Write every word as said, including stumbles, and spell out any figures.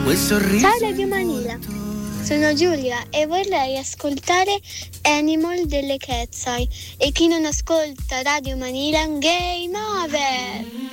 Ciao Radio Manila, sono Giulia e vorrei ascoltare Animal delle Cat Eye. E chi non ascolta Radio Manila, game over!